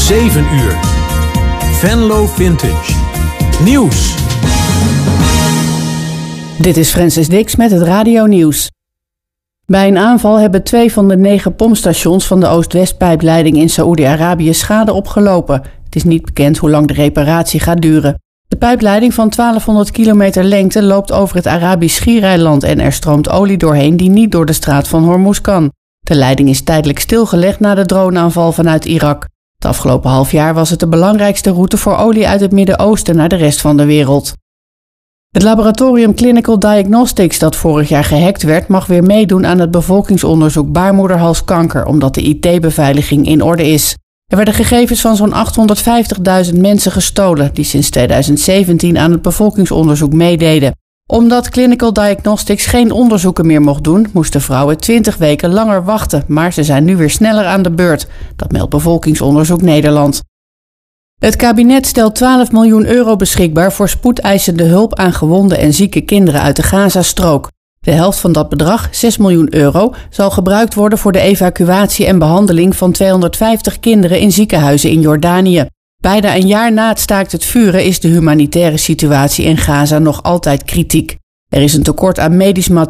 7 uur. Venlo Vintage. Nieuws. Dit is Francis Dix met het Radio Nieuws. Bij een aanval hebben 2 van de 9 pompstations van de Oost-West-pijpleiding in Saoedi-Arabië schade opgelopen. Het is niet bekend hoe lang de reparatie gaat duren. De pijpleiding van 1200 kilometer lengte loopt over het Arabisch Schiereiland en er stroomt olie doorheen die niet door de straat van Hormuz kan. De leiding is tijdelijk stilgelegd na de droneaanval vanuit Irak. Het afgelopen half jaar was het de belangrijkste route voor olie uit het Midden-Oosten naar de rest van de wereld. Het laboratorium Clinical Diagnostics dat vorig jaar gehackt werd, mag weer meedoen aan het bevolkingsonderzoek baarmoederhalskanker, omdat de IT-beveiliging in orde is. Er werden gegevens van zo'n 850.000 mensen gestolen die sinds 2017 aan het bevolkingsonderzoek meededen. Omdat Clinical Diagnostics geen onderzoeken meer mocht doen, moesten vrouwen 20 weken langer wachten, maar ze zijn nu weer sneller aan de beurt. Dat meldt Bevolkingsonderzoek Nederland. Het kabinet stelt 12 miljoen euro beschikbaar voor spoedeisende hulp aan gewonde en zieke kinderen uit de Gazastrook. De helft van dat bedrag, 6 miljoen euro, zal gebruikt worden voor de evacuatie en behandeling van 250 kinderen in ziekenhuizen in Jordanië. Bijna een jaar na het staakt het vuren is de humanitaire situatie in Gaza nog altijd kritiek. Er is een tekort aan medisch materiaal